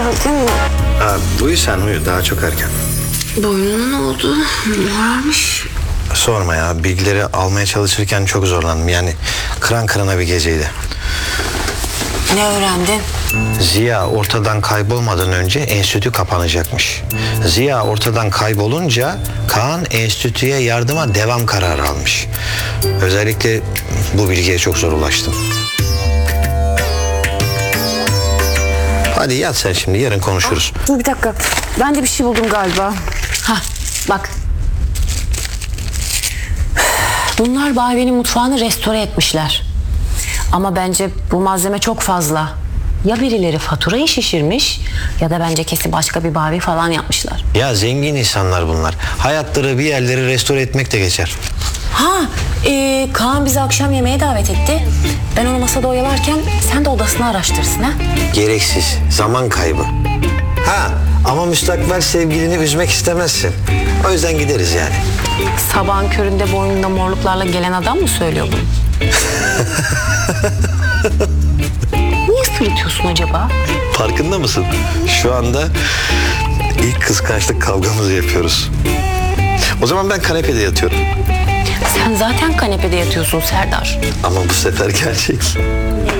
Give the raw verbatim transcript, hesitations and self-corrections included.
geldin mi? Ha, uyu sen uyu, daha çok erken. Boynuna ne oldu? Morarmış. Sorma ya, bilgileri almaya çalışırken çok zorlandım. Yani kıran kırana bir geceydi. Ne öğrendin? Ziya ortadan kaybolmadan önce enstitü kapanacakmış. Ziya ortadan kaybolunca Kaan enstitüye yardıma devam kararı almış. Özellikle bu bilgiye çok zor ulaştım. Hadi yat sen şimdi, yarın konuşuruz. Dur bir dakika. Ben de bir şey buldum galiba. Hah, bak. Bunlar Bavi'nin mutfağını restore etmişler. Ama bence bu malzeme çok fazla. Ya birileri faturayı şişirmiş ya da bence kesin başka bir Bavi falan yapmışlar. Ya zengin insanlar bunlar. Hayatları bir yerleri restore etmek de geçer. Ha, e, Kaan bizi akşam yemeğe davet etti. Ben onu masada oyalarken sen de odasını araştırsın ha. Gereksiz, zaman kaybı. Ha, ama müstakbel sevgilini üzmek istemezsin. O yüzden gideriz yani. Sabahın köründe boynunda morluklarla gelen adam mı söylüyor bunu? Niye sırıtıyorsun acaba? Farkında mısın? Şu anda ilk kıskançlık kavgamızı yapıyoruz. O zaman ben kanepede yatıyorum. Sen zaten kanepede yatıyorsun Serdar. Ama bu sefer gerçek.